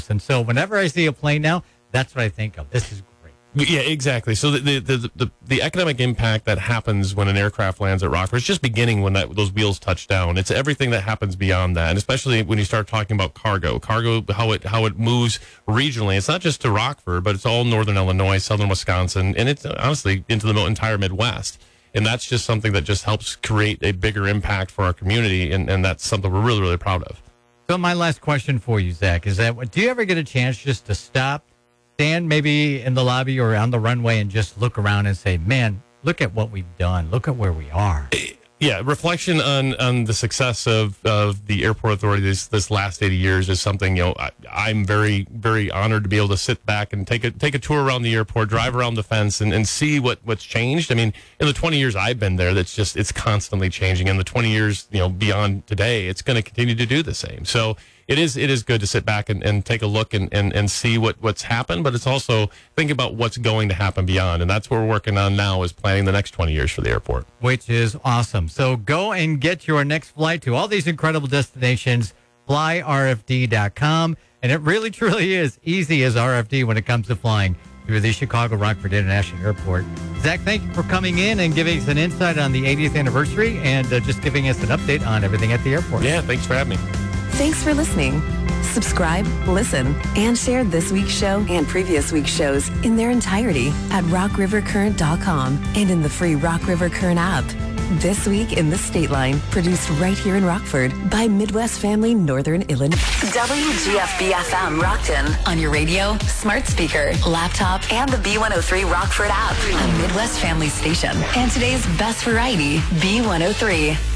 And so whenever I see a plane now, that's what I think of. This is great. Yeah, exactly. So the economic impact that happens when an aircraft lands at Rockford is just beginning when those wheels touch down. It's everything that happens beyond that, and especially when you start talking about cargo, how it moves regionally. It's not just to Rockford, but it's all northern Illinois, southern Wisconsin, and it's honestly into the entire Midwest. And that's just something that just helps create a bigger impact for our community, and that's something we're really, really proud of. So my last question for you, Zach, is that do you ever get a chance just to stop, stand maybe in the lobby or on the runway and just look around and say, man, look at what we've done. Look at where we are. Yeah, reflection on the success of the airport authority this last 80 years is something, I'm very, very honored to be able to sit back and take a tour around the airport, drive around the fence and see what's changed. I mean, in the 20 years I've been there, it's constantly changing. In the 20 years, beyond today, it's going to continue to do the same. So it is good to sit back and take a look and see what's happened, but it's also think about what's going to happen beyond. And that's what we're working on now, is planning the next 20 years for the airport. Which is awesome. So go and get your next flight to all these incredible destinations, flyrfd.com. And it really, truly is easy as RFD when it comes to flying through the Chicago Rockford International Airport. Zach, thank you for coming in and giving us an insight on the 80th anniversary and just giving us an update on everything at the airport. Yeah, thanks for having me. Thanks for listening. Subscribe, listen, and share this week's show and previous week's shows in their entirety at rockrivercurrent.com and in the free Rock River Current app. This Week in the State Line, produced right here in Rockford by Midwest Family Northern Illinois. WGFB-FM Rockton on your radio, smart speaker, laptop, and the B103 Rockford app. A Midwest Family station. And today's best variety, B103.